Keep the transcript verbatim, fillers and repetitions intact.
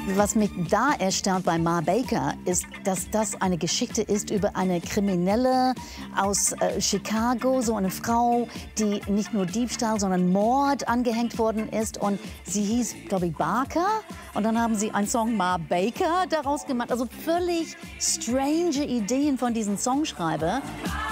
Was mich da erstaunt bei Ma Baker ist, dass das eine Geschichte ist über eine Kriminelle aus äh, Chicago, so eine Frau, die nicht nur Diebstahl, sondern Mord angehängt worden ist. Und sie hieß, glaube ich, Barker. Und dann haben sie einen Song Ma Baker daraus gemacht. Also völlig strange Ideen von diesem Songschreiber.